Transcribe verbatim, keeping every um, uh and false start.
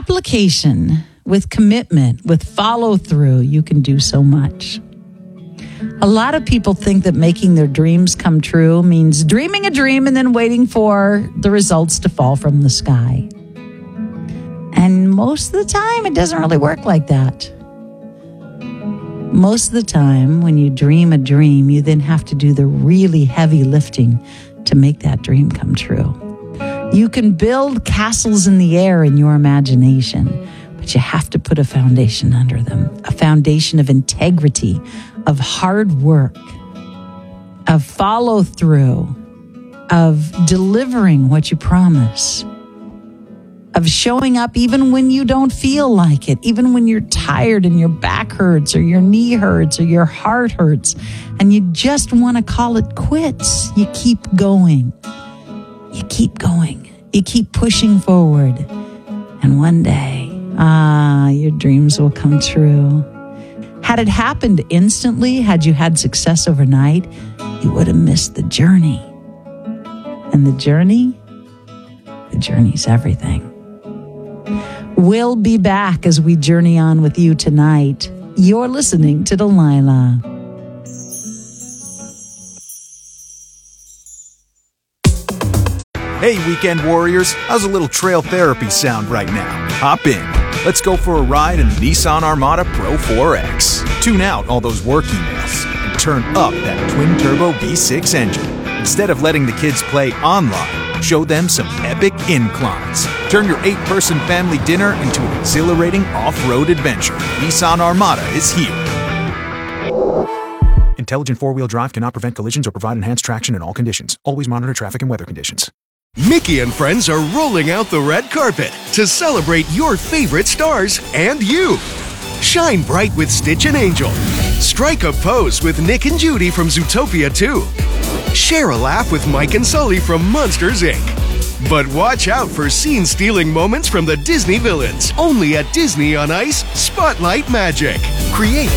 application, with commitment, with follow through, you can do so much. A lot of people think that making their dreams come true means dreaming a dream and then waiting for the results to fall from the sky. And most of the time, it doesn't really work like that. Most of the time, when you dream a dream, you then have to do the really heavy lifting to make that dream come true. You can build castles in the air in your imagination, but you have to put a foundation under them, a foundation of integrity, of hard work, of follow through, of delivering what you promise, of showing up even when you don't feel like it, even when you're tired and your back hurts or your knee hurts or your heart hurts and you just want to call it quits. You keep going. You keep going. You keep pushing forward. And one day, ah, your dreams will come true. Had it happened instantly, had you had success overnight, you would have missed the journey. And the journey, the journey's everything. We'll be back as we journey on with you tonight. You're listening to Delilah. Hey, weekend warriors, how's a little trail therapy sound right now? Hop in. Let's go for a ride in the Nissan Armada Pro four X. Tune out all those work emails and turn up that twin-turbo V six engine. Instead of letting the kids play online, show them some epic inclines. Turn your eight-person family dinner into an exhilarating off-road adventure. Nissan Armada is here. Intelligent four-wheel drive cannot prevent collisions or provide enhanced traction in all conditions. Always monitor traffic and weather conditions. Mickey and friends are rolling out the red carpet to celebrate your favorite stars and you. Shine bright with Stitch and Angel. Strike a pose with Nick and Judy from Zootopia two. Share a laugh with Mike and Sully from Monsters, Incorporated. But watch out for scene-stealing moments from the Disney villains. Only at Disney on Ice Spotlight Magic. Create